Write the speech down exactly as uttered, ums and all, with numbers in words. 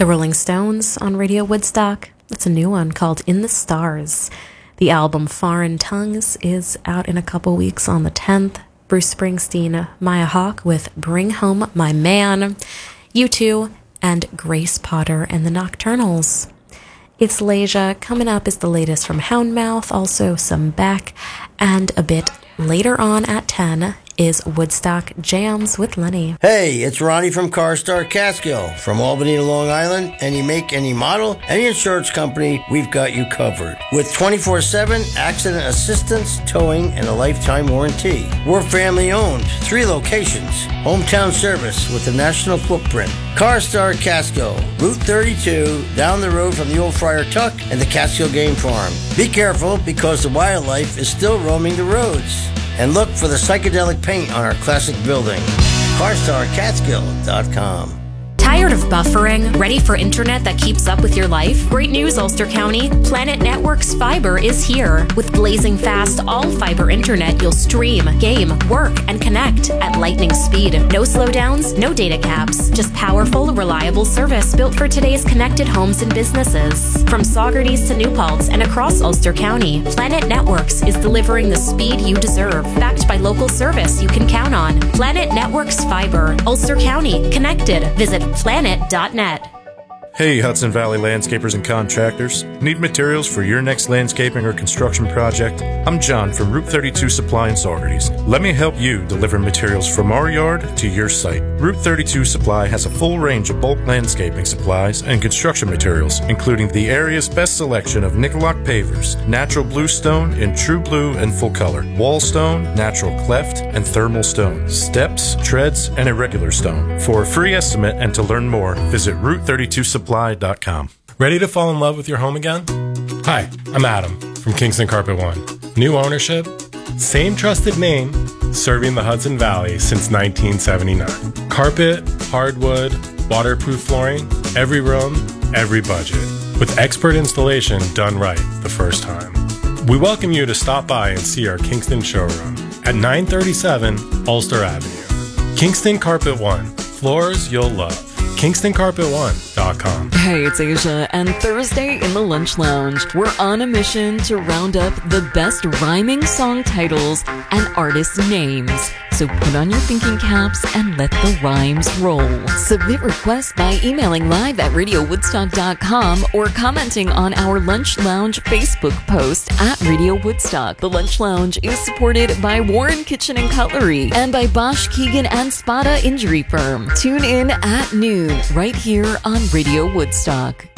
The Rolling Stones on Radio Woodstock. It's a new one called In the Stars. The album Foreign Tongues is out in a couple weeks on the tenth. Bruce Springsteen, Maya Hawke with Bring Home My Man. U two and Grace Potter and the Nocturnals. It's Leisure. Coming up is the latest from Houndmouth, also some Beck, and a bit later on at ten is Woodstock Jams with Lenny. Hey, it's Ronnie from CarStar Catskill. From Albany to Long Island, any make, any model, any insurance company, we've got you covered. With twenty-four seven accident assistance, towing, and a lifetime warranty. We're family owned, three locations, hometown service with a national footprint. CarStar Catskill, Route thirty-two, down the road from the old Friar Tuck and the Catskill Game Farm. Be careful because the wildlife is still roaming the roads. And look for the psychedelic paint on our classic building. car star catskill dot com. Tired of buffering? Ready for internet that keeps up with your life? Great news, Ulster County. Planet Networks Fiber is here. With blazing fast, all-fiber internet, you'll stream, game, work, and connect at lightning speed. No slowdowns, no data caps. Just powerful, reliable service built for today's connected homes and businesses. From Saugerties to New Paltz and across Ulster County, Planet Networks is delivering the speed you deserve. Backed by local service you can count on. Planet Networks Fiber. Ulster County. Connected. Visit planet dot net. Hey, Hudson Valley landscapers and contractors. Need materials for your next landscaping or construction project? I'm John from Route thirty-two Supply in Saugerties. Let me help you deliver materials from our yard to your site. Route thirty-two Supply has a full range of bulk landscaping supplies and construction materials, including the area's best selection of Nicoloc pavers, natural blue stone in true blue and full color, wall stone, natural cleft, and thermal stone, steps, treads, and irregular stone. For a free estimate and to learn more, visit route thirty-two supply dot com. Ready to fall in love with your home again? Hi, I'm Adam from Kingston Carpet One. New ownership, same trusted name, serving the Hudson Valley since nineteen seventy-nine. Carpet, hardwood, waterproof flooring, every room, every budget. With expert installation done right the first time. We welcome you to stop by and see our Kingston showroom at nine thirty-seven Ulster Avenue. Kingston Carpet One, floors you'll love. kingston carpet one dot com. Hey, it's Asia, and Thursday in the Lunch Lounge, we're on a mission to round up the best rhyming song titles and artist names. So put on your thinking caps and let the rhymes roll. Submit requests by emailing live at radio woodstock dot com or commenting on our Lunch Lounge Facebook post at Radio Woodstock. The Lunch Lounge is supported by Warren Kitchen and Cutlery and by Bosch, Keegan, and Spada Injury Firm. Tune in at noon right here on Radio Woodstock.